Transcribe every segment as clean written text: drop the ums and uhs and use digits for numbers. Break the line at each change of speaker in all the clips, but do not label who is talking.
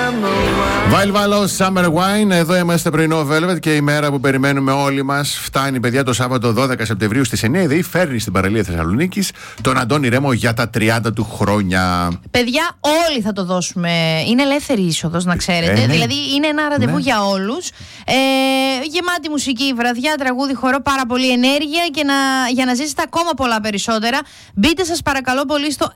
Βάλβαλο Summer Wine. Εδώ είμαστε πρωινό Velvet και η μέρα που περιμένουμε όλοι μας. Φτάνει, παιδιά, το Σάββατο 12 Σεπτεμβρίου στις 9. Η ΔΕΗ φέρνει στην παραλία Θεσσαλονίκης τον Αντώνη Ρέμο για τα 30 του χρόνια.
Παιδιά, όλοι θα το δώσουμε. Είναι ελεύθερη είσοδος, να ξέρετε.
Ναι.
Δηλαδή είναι ένα ραντεβού για όλους. Γεμάτη μουσική, βραδιά, τραγούδι, χορό, πάρα πολύ ενέργεια και για να ζήσετε ακόμα πολλά περισσότερα. Μπείτε σας παρακαλώ πολύ στο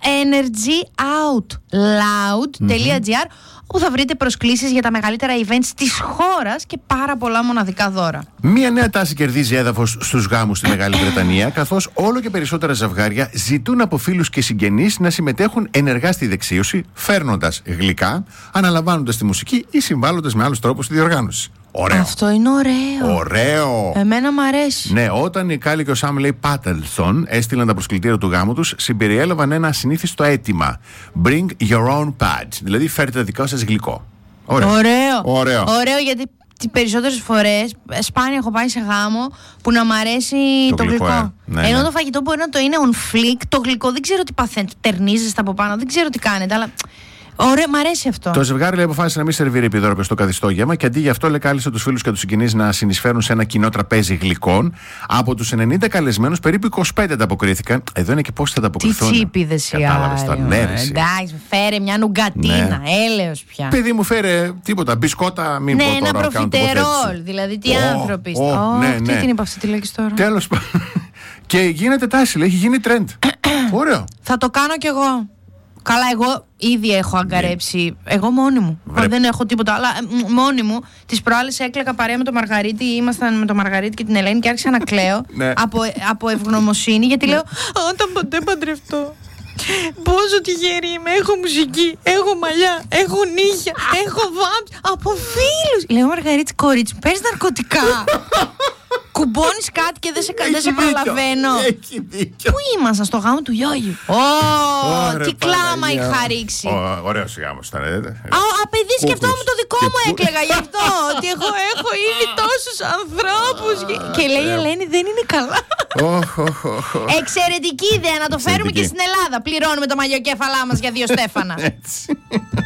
energyoutloud.gr, όπου θα βρείτε προσκλήσεις για τα μεγαλύτερα events της χώρας και πάρα πολλά μοναδικά δώρα.
Μία νέα τάση κερδίζει έδαφος στους γάμους στη Μεγάλη Βρετανία, καθώς όλο και περισσότερα ζευγάρια ζητούν από φίλους και συγγενείς να συμμετέχουν ενεργά στη δεξίωση, φέρνοντας γλυκά, αναλαμβάνοντας τη μουσική ή συμβάλλοντας με άλλους τρόπους στη διοργάνωση. Ωραίο.
Αυτό είναι ωραίο.
Ωραίο.
Εμένα μ' αρέσει.
Ναι, όταν η Κάλλη και ο Σάμ Λέι Πάτελσον έστειλαν τα προσκλητήρια του γάμου τους, συμπεριέλαβαν ένα ασυνήθιστο αίτημα. Bring your own pad. Δηλαδή, φέρτε το δικό σας γλυκό. Ωραίο.
Ωραίο, γιατί τις περισσότερες φορές σπάνια έχω πάει σε γάμο που να μ' αρέσει το γλυκό.
Ναι,
ενώ
ναι.
το φαγητό μπορεί να το είναι on flick, το γλυκό δεν ξέρω τι παθαίνετε. Τερνίζεστε από πάνω, δεν ξέρω τι κάνετε, αλλά. Ωραία, μ' αρέσει αυτό.
Το ζευγάρι, λέει, αποφάσισε να μην σερβίρει επιδόρπες στο καθιστό γεύμα και αντί γι' αυτό, λέει, κάλεσε τους φίλους και τους συγγενείς να συνεισφέρουν σε ένα κοινό τραπέζι γλυκών. Από τους 90 καλεσμένους, περίπου 25 ανταποκρίθηκαν. Εδώ είναι και πώς θα ανταποκριθούν.
Τι τσίπηδες οι
Κατάλαβες τα νέρες.
Εντάξει, φέρε μια νουγκατίνα, έλεος πια.
Παιδί μου, φέρε τίποτα, μπισκότα, μην πω
Ναι,
τώρα.
ένα προφιτερόλ. Δηλαδή, τι άνθρωποι. Τι την είπα αυτή τη λέξη τώρα.
Τέλος πάντων. Και γίνεται τάση, λέει, έχει γίνει trend. Ωραίο.
Θα το κάνω κι εγώ. Καλά, εγώ ήδη έχω αγκαρέψει. Εγώ μόνη μου. Δεν έχω τίποτα. Αλλά μόνη μου. Τις προάλλες έκλαιγα παρέα με τον Μαργαρίτη. Ήμασταν με τον Μαργαρίτη και την Ελένη και άρχισα να κλαίω από ευγνωμοσύνη. Γιατί λέω, όταν ποτέ παντρευτώ. Πόσο τυχερή είμαι. Έχω μουσική, έχω μαλλιά, έχω νύχια, έχω βάμπς. Από φίλους. Λέω, Μαργαρίτη, κορίτσι, πες ναρκωτικά. Κουμπώνεις κάτι και δεν σε προλαβαίνω.
Έχει δίκιο.
Πού ήμασταν, στο γάμο του Γιώργου? Τι κλάμα είχα ρίξει.
Ωραίος γάμος ήταν.
Παιδί, σκεφτόμουν το δικό μου, έκλαιγα γι' αυτό. Ότι εγώ έχω ήδη τόσους ανθρώπους. Και λέει η Ελένη, δεν είναι καλά. Εξαιρετική ιδέα, να το φέρουμε και στην Ελλάδα. Πληρώνουμε το μαλλιοκέφαλά μας για 2 στέφανα.